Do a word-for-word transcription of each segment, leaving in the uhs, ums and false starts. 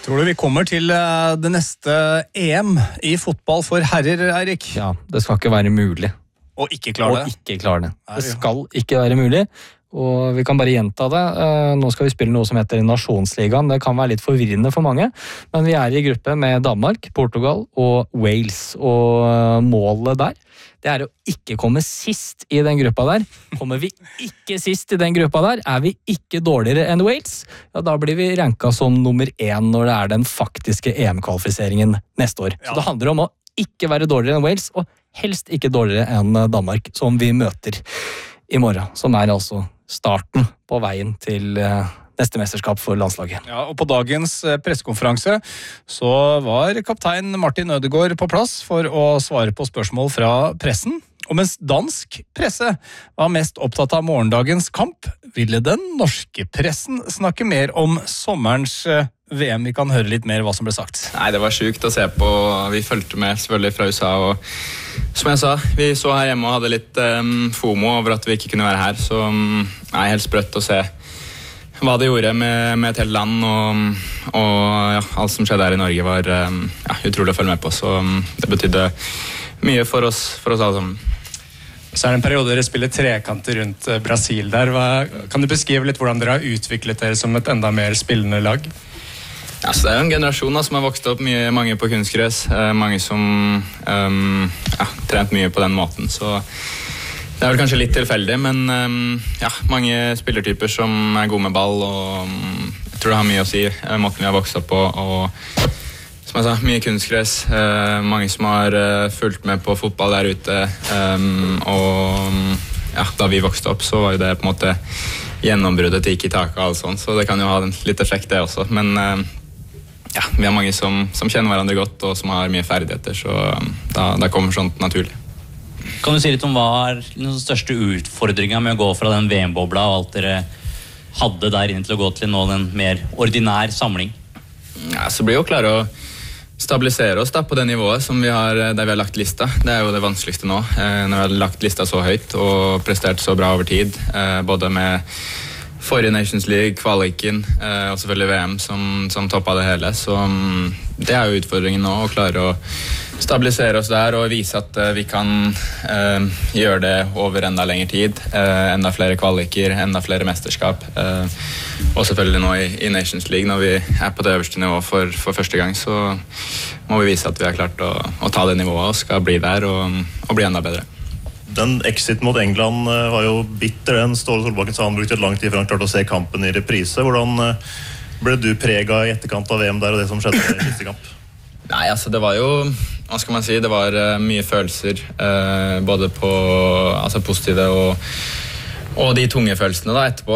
Tror du vi kommer til det neste E M i fotball for herrer, Eirik? Ja, det skal ikke være mulig. Og ikke klare det? Og ikke klare det. Det skal ikke være mulig. Og vi kan bare gjenta det. Nå skal vi spille noe som heter Nasjonsligaen. Det kan være litt forvirrende for mange, men vi er i gruppe med Danmark, Portugal og Wales. Og målet der, det er å ikke komme sist i den gruppa der. Kommer vi ikke sist i den gruppa der, er vi ikke dårligere enn Wales, ja, da blir vi ranka som nummer én når det er den faktiske E M-kvalifiseringen neste år. Så det handler om å ikke være dårligere enn Wales, og helst ikke dårligere enn Danmark, som vi møter i morgen, som er altså starten på veien til neste mesterskap for landslaget. Ja, og på dagens pressekonferanse så var kaptein Martin Ødegaard på plass for å svare på spørsmål fra pressen. Og mens dansk presse var mest opptatt av morgendagens kamp, ville den norske pressen snakke mer om sommerens V M. Vi kan høre litt mer hva som ble sagt. Nei, det var sjukt å se på. Vi følte med selvfølgelig fra U S A, og som jeg sa, vi så her hjemme og hadde litt um, FOMO over at vi ikke kunne være her, så um, nei, helt sprøtt å se hva det gjorde med, med et helt land, og, og ja, alt som skjedde her i Norge var um, ja, utrolig å følge med på, så um, det betydde mye for oss, for oss alle sammen. Så er det en periode dere spiller trekanter rundt Brasil der. Hva, kan du beskrive litt hvordan dere har utviklet dere som et enda mer spillende lag? Ja, så det er jo en generasjon da, som har vokst opp mye, mange på kunstgress, eh, mange som um, ja, trent mye på den måten, så det er vel kanskje litt tilfeldig, men um, ja, mange spillertyper som er gode med ball, og um, jeg tror det har mye å si, eh, måten vi har vokst opp på, og som jeg sa, mye kunstgress, eh, mange som har eh, fulgt med på fotball der ute, um, og ja, da vi vokste opp så var jo det på en måte gjennombruddet til ikke i taket og alt sånt, så det kan jo ha litt effekt det også, men eh, ja, vi har mange som, som kjenner hverandre godt og som har mye ferdigheter, så da, da kommer sånt naturlig. Kan du si litt om hva er den største utfordringen med å gå fra den V M-bobla og alt dere hadde der inne til å gå til nå en mer ordinær samling? Ja, så blir jo klare å stabilisere oss da på det nivået som vi har, der vi har lagt lista. Det er jo det vanskeligste nå, eh, når vi har lagt lista så høyt og prestert så bra over tid, eh, både med forrige Nations League, kvaliken eh, og selvfølgelig V M som, som toppet det hele, så um, det er jo utfordringen nå, å klare å stabilisere oss der og vise at uh, vi kan uh, gjøre det over enda lengre tid, uh, enda flere kvaliker, enda flere mesterskap, uh, og selvfølgelig nå i, i Nations League, når vi er på det øverste nivået for, for første gang, så må vi vise at vi har klart å, å ta det nivået og skal bli der og, og bli enda bedre. Den exit mot England var jo bitter, den. Ståle Solbakken sa han brukte et lang tid før han klarte å se kampen i reprise. Hvordan ble du preget i etterkant av V M der og det som skjedde i siste kamp? Nei, altså det var jo, hva skal man si, det var uh, mye følelser, uh, både på altså positive og, og de tunge følelsene da etterpå.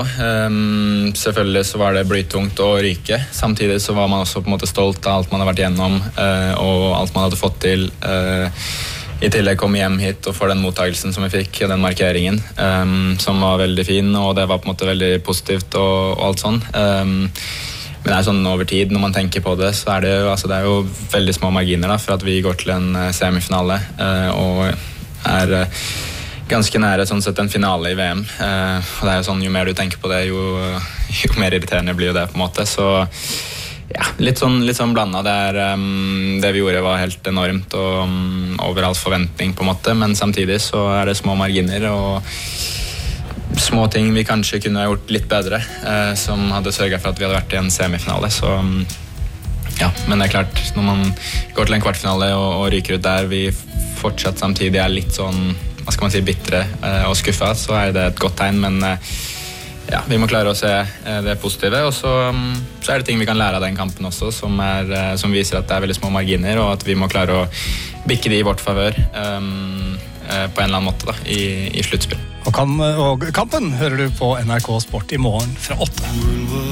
Um, selvfølgelig så var det blytungt å ryke. Samtidig så var man også på en måte stolt av alt man har vært gjennom, uh, og alt man hadde fått til. Uh, I tillegg kom hjem hit og for den mottagelsen som vi fikk, den markeringen, um, som var veldig fin, og det var på en måte veldig positivt og, og alt sånn. Um, men det er sånn over tid, når man tenker på det, så er det jo, altså det er jo veldig små marginer da, for at vi går til en semifinale, uh, og er uh, ganske nære sånn sett en finale i V M. Uh, og det er jo sånn, jo mer du tenker på det, jo, jo mer irriterende blir jo det på en måte, så ja, litt sånn, litt sånn blandet. Det, er, um, det vi gjorde var helt enormt og um, over all forventning på en måte, men samtidig så er det små marginer og små ting vi kanskje kunne ha gjort litt bedre, uh, som hadde sørget for at vi hadde vært i en semifinale, så um, ja, men det er klart, når man går til en kvartfinale og, og ryker ut der, vi fortsatt samtidig er litt sånn, hva skal man si, bittre uh, og skuffet, så er det et godt tegn, men uh, ja, vi må klare å se det positive, og så, så er det ting vi kan lære av den kampen også, som, er, som viser at det er veldig små marginer, og at vi må klare å bikke de i vårt favør um, på en eller annen måte da, i, i sluttspill. Og, kan, og kampen hører du på N R K Sport i morgen fra åtte.